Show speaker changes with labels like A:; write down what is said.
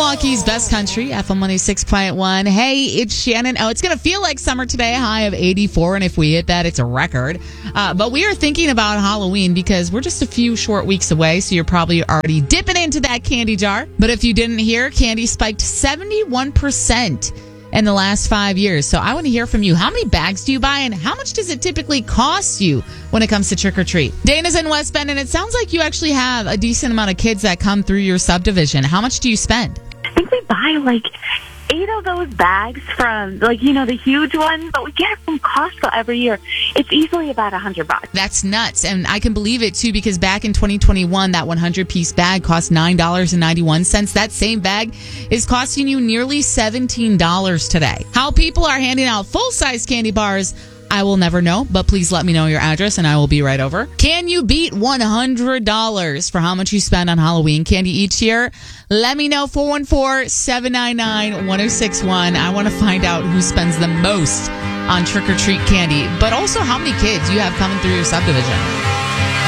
A: Milwaukee's best country, FM 106.1. Hey, it's Shannon. Oh, it's going to feel like summer today, a high of 84, and if we hit that, it's a record. But we are thinking about Halloween because we're just a few short weeks away, so you're probably already dipping into that candy jar. But if you didn't hear, candy spiked 71% in the last 5 years. So I want to hear from you. How many bags do you buy, and how much does it typically cost you when it comes to trick-or-treat? Dana's in West Bend, and it sounds like you actually have a decent amount of kids that come through your subdivision. How much do you spend?
B: I think we buy like 8 of those bags from, the huge ones, but we get it from Costco every year. It's easily about $100.
A: That's nuts. And I can believe it, too, because back in 2021, that 100-piece bag cost $9.91. That same bag is costing you nearly $17 today. How people are handing out full-size candy bars, I will never know, but please let me know your address and I will be right over. Can you beat $100 for how much you spend on Halloween candy each year? Let me know, 414-799-1061. I want to find out who spends the most on trick-or-treat candy, but also how many kids you have coming through your subdivision.